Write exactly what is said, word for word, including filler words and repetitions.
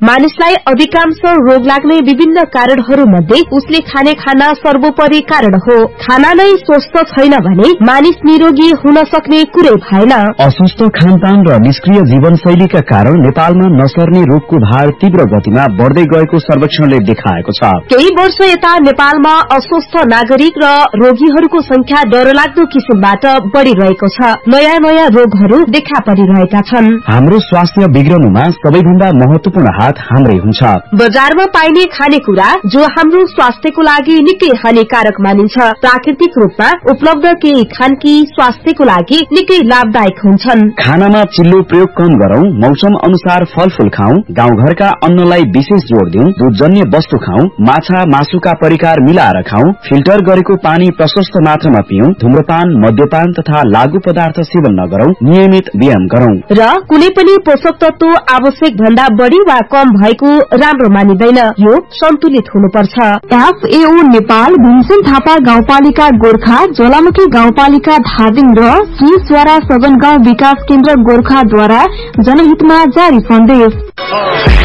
मानिसलाई अधिकांश रोग लाग्ने विभिन्न कारणहरू मध्ये उसले खाने खाना सर्वोपरि कारण हो। खाना नै स्वस्थ छैन भने मानिस निरोगी हुन सक्ने कुरै भएन। अस्वस्थ खानपान र निष्क्रिय जीवनशैलीका कारण नेपालमा नसर्ने रोगको भार तीव्र गतिमा बढ्दै गएको सर्वेक्षणले देखाएको छ। केही वर्ष यता नेपालमा अस्वस्थ नागरिक र रोगीहरूको संख्या डरलाग्दो किसिमबाट बढ़िरहेको छ। नयाँ नयाँ रोगहरू देखा परिरहेका छन्। हाम्रो स्वास्थ्य बिग्रनुमा सबैभन्दा महत्वपूर्ण हात हाम्रै हुन्छ। बजारमा पाइने खानेकुरा जो हाम्रो स्वास्थ्यको लागि निकै हानिकारक मानिन्छ, प्राकृतिक रूपमा उपलब्ध केही खानकी स्वास्थ्यको लागि निकै लाभदायक हुन्छन्। खानामा चिल्लो प्रयोग कम गरौं, मौसम अनुसार फलफूल खाऊं, गाउँघरका अन्नलाई विशेष जोड़ दिउँ, दूधजन्य वस्तु खाऊं, माछा मासुका परिकार मिलाएर खाऊं, फिल्टर गरेको पानी प्रशस्त मात्रामा पिउँ, धूम्रपान, मद्यपान तथा लागू पदार्थ सेवन नगरौं, नियमित व्यायाम गरौं र कुनै पनि पोषक तत्व आवश्यक भन्दा बढ़ी वा कम भएको राम्रो मानिदैन। यो सन्तुलित हुनुपर्छ। एफएओ नेपाल, भीमसेन थापा गाउँपालिका गोर्खा, ज्वालामुखी गाउँपालिका धादिङ र श्री स्वरा सदन गाउँ विकास केन्द्र गोर्खाद्वारा जनहितमा जारी सन्देश।